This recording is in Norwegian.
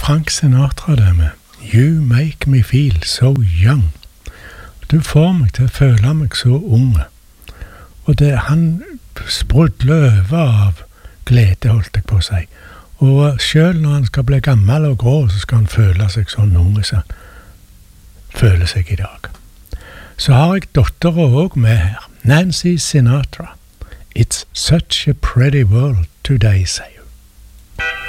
Frank Sinatra det med You make me feel so young. Du får meg til å føle meg så unge. Og han sprudler over av glede, holdt jeg på å si. Og selv når han skal bli gammel og grå, så skal han føle seg sånn unge som han føler seg i dag. Så har jeg datteren også med her, Nancy Sinatra. It's such a pretty world today, say.